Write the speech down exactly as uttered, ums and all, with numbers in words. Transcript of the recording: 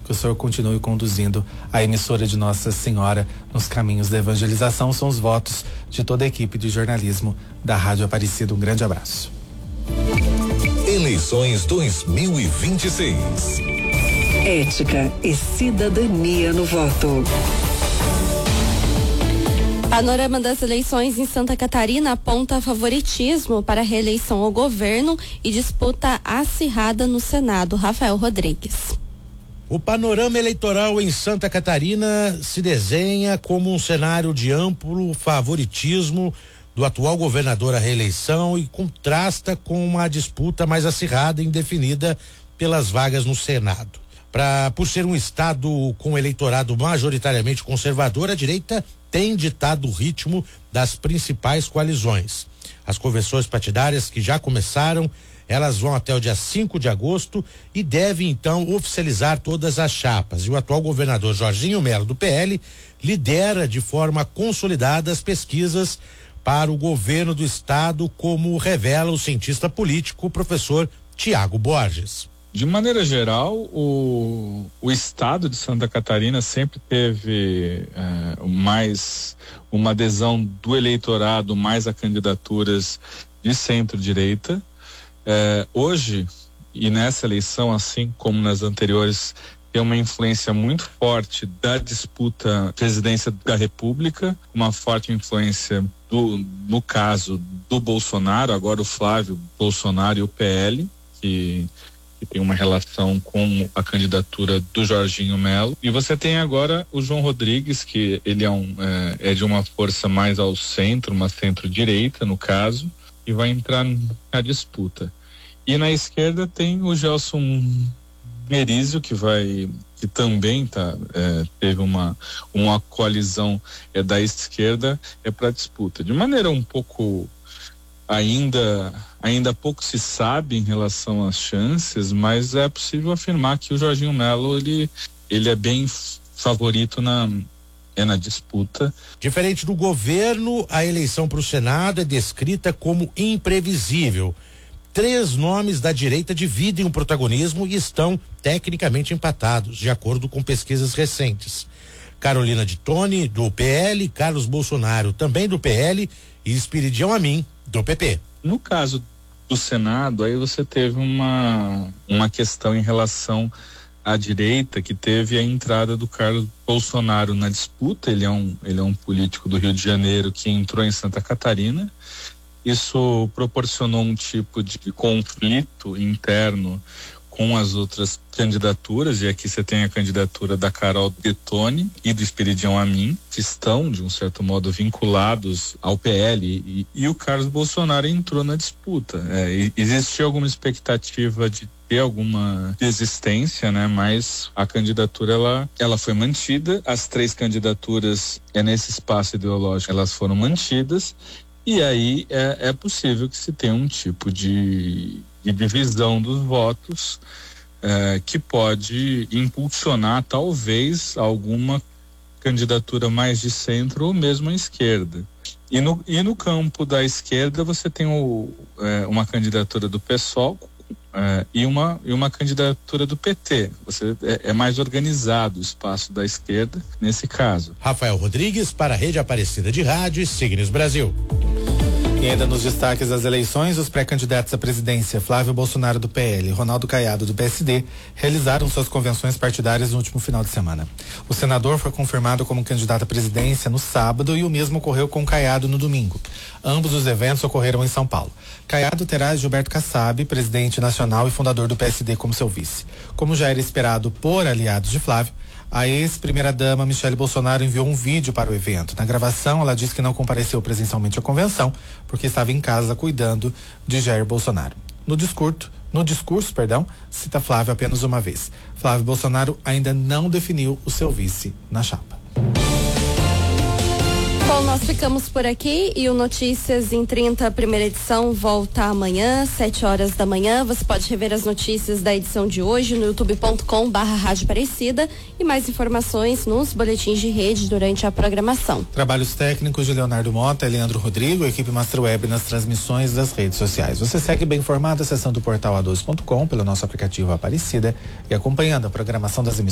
que o Senhor continue conduzindo a emissora de Nossa Senhora nos caminhos da evangelização. São os votos de toda a equipe de jornalismo da Rádio Aparecida. Um grande abraço. Eleições dois mil e vinte e seis. Ética e cidadania no voto. Panorama das eleições em Santa Catarina aponta favoritismo para a reeleição ao governo e disputa acirrada no Senado. Rafael Rodrigues. O panorama eleitoral em Santa Catarina se desenha como um cenário de amplo favoritismo do atual governador à reeleição e contrasta com uma disputa mais acirrada e indefinida pelas vagas no Senado. Pra, por ser um estado com eleitorado majoritariamente conservador, a direita tem ditado o ritmo das principais coalizões. As convenções partidárias que já começaram, elas vão até o dia cinco de agosto e devem então oficializar todas as chapas. E o atual governador Jorginho Melo, do P L, lidera de forma consolidada as pesquisas para o governo do estado, como revela o cientista político, o professor Tiago Borges. De maneira geral, o, o estado de Santa Catarina sempre teve é, mais uma adesão do eleitorado mais a candidaturas de centro-direita. É, hoje, e nessa eleição, assim como nas anteriores, tem uma influência muito forte da disputa presidência da República, uma forte influência do, no caso do Bolsonaro, agora o Flávio Bolsonaro e o P L, que que tem uma relação com a candidatura do Jorginho Melo. E você tem agora o João Rodrigues, que ele é, um, é, é de uma força mais ao centro, uma centro-direita, no caso, e vai entrar na disputa. E na esquerda tem o Gelson Merizio, que vai, que também tá, é, teve uma, uma coalizão é, da esquerda é para disputa. De maneira um pouco ainda ainda pouco se sabe em relação às chances, mas é possível afirmar que o Jorginho Melo ele ele é bem favorito na é na disputa. Diferente do governo, a eleição para o Senado é descrita como imprevisível. Três nomes da direita dividem o protagonismo e estão tecnicamente empatados, de acordo com pesquisas recentes. Carolina de Toni, do P L, Carlos Bolsonaro, também do P L, e Espiridião Amin, do P P. No caso do Senado, aí você teve uma, uma questão em relação à direita, que teve a entrada do Carlos Bolsonaro na disputa. Ele é um, ele é um político do Rio de Janeiro que entrou em Santa Catarina. Isso proporcionou um tipo de conflito interno com as outras candidaturas, e aqui você tem a candidatura da Carol Detoni e do Espiridião Amin, que estão, de um certo modo, vinculados ao P L, e, e o Carlos Bolsonaro entrou na disputa. É, existia alguma expectativa de ter alguma desistência, né? Mas a candidatura, ela, ela foi mantida, as três candidaturas é nesse espaço ideológico, elas foram mantidas, e aí é, é possível que se tenha um tipo de de divisão dos votos eh, que pode impulsionar talvez alguma candidatura mais de centro ou mesmo à esquerda. E no, e no campo da esquerda você tem o, eh, uma candidatura do PSOL eh, e, uma, e uma candidatura do P T. Você é, é mais organizado o espaço da esquerda nesse caso. Rafael Rodrigues para a Rede Aparecida de Rádio e Signos Brasil. E ainda nos destaques das eleições, os pré-candidatos à presidência Flávio Bolsonaro do P L e Ronaldo Caiado do P S D realizaram suas convenções partidárias no último final de semana. O senador foi confirmado como candidato à presidência no sábado e o mesmo ocorreu com Caiado no domingo. Ambos os eventos ocorreram em São Paulo. Caiado terá Gilberto Kassab, presidente nacional e fundador do P S D, como seu vice. Como já era esperado por aliados de Flávio, a ex-primeira-dama Michele Bolsonaro enviou um vídeo para o evento. Na gravação, ela disse que não compareceu presencialmente à convenção porque estava em casa cuidando de Jair Bolsonaro. No discurso, no discurso, perdão, cita Flávio apenas uma vez. Flávio Bolsonaro ainda não definiu o seu vice na chapa. Bom, nós ficamos por aqui e o Notícias em trinta, primeira edição, volta amanhã, sete horas da manhã. Você pode rever as notícias da edição de hoje no youtube ponto com barra Rádio Aparecida e mais informações nos boletins de rede durante a programação. Trabalhos técnicos de Leonardo Mota e Leandro Rodrigo, equipe Master Web nas transmissões das redes sociais. Você segue bem informado acessando o portal a doze ponto com pelo nosso aplicativo Aparecida e acompanhando a programação das emissões